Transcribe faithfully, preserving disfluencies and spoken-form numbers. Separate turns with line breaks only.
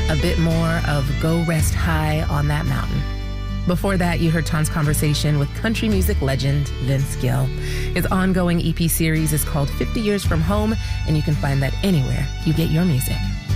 a bit more of Go Rest High on That Mountain. Before that, you heard Ton's conversation with country music legend Vince Gill. His ongoing E P series is called fifty Years From Home, and you can find that anywhere you get your music.